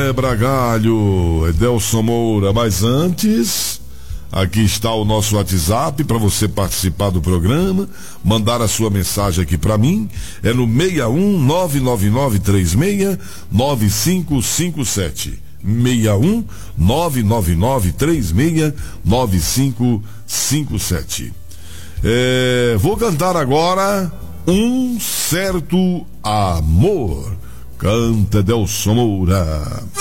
quebra galho, Edelson Moura. Mas antes, aqui está o nosso WhatsApp para você participar do programa, mandar a sua mensagem aqui para mim. É no 61 99936 9557. 61 99936 9557. Vou cantar agora Um Certo Amor. Canta Edelson Moura.